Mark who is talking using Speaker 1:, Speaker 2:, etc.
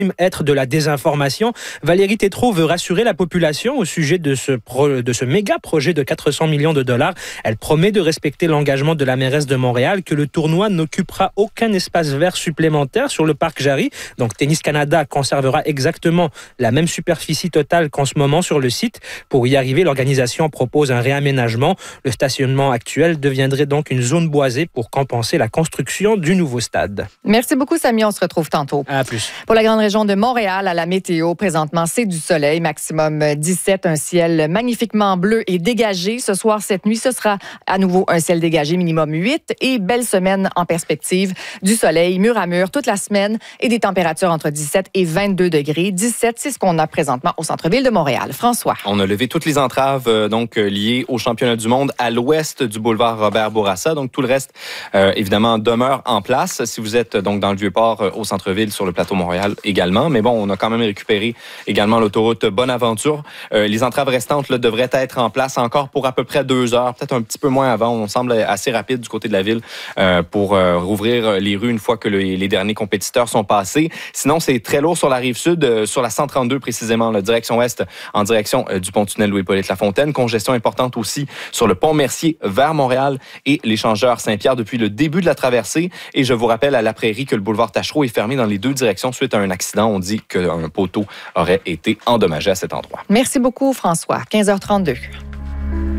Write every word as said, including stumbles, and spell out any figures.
Speaker 1: être de la désinformation. Valérie Tétrault veut rassurer la population au sujet de ce, pro, de ce méga projet de quatre cents millions de dollars. Elle promet de respecter l'engagement de la mairesse de Montréal que le tournoi n'occupera aucun espace vert supplémentaire sur le parc Jarry. Donc Tennis Canada conservera exactement la même superficie totale qu'en ce moment sur le site. Pour y arriver, l'organisation propose un réaménagement. Le stationnement actuel deviendrait donc une zone boisée pour compenser la construction du nouveau stade.
Speaker 2: Merci beaucoup, Samy. On se retrouve tantôt.
Speaker 1: À plus.
Speaker 2: Pour la grande région de Montréal, à la météo, présentement, c'est du soleil, maximum dix-sept, un ciel magnifiquement bleu et dégagé. Ce soir, cette nuit, ce sera à nouveau un ciel dégagé, minimum huit, et belle semaine en perspective. Du soleil, mur à mur, toute la semaine, et des températures entre dix-sept et vingt-deux degrés. dix-sept, c'est ce qu'on a présentement au centre-ville de Montréal. François.
Speaker 3: On a levé toutes les entraves euh, donc euh, liées au championnat du monde à l'ouest du boulevard Robert Bourassa. Donc, tout le reste, euh, évidemment, demeure en place. Si vous êtes donc dans le Vieux-Port, euh, au centre-ville, sur le plateau Montréal également. Mais bon, on a quand même récupéré également l'autoroute Bonaventure. Euh, les entraves restantes là, devraient être en place encore pour à peu près deux heures, peut-être un petit peu moins avant. On semble assez rapide du côté de la ville euh, pour euh, rouvrir les rues une fois que le, les derniers compétiteurs sont passés. Sinon, c'est très lourd sur la rive sud, euh, sur la cent trente-deux précisément, la direction ouest, en direction euh, du pont-tunnel Louis-Hippolyte-Lafontaine. Congestion importante aussi sur le pont Mercier vers Montréal et l'échangeur Saint-Pierre depuis le début de la traversée. Et je vous rappelle à la Prairie que le boulevard Tachereau est fermé dans les deux directions suite à un accident. On dit qu'un poteau aurait été endommagé à cet endroit.
Speaker 2: Merci beaucoup, François. quinze heures trente-deux.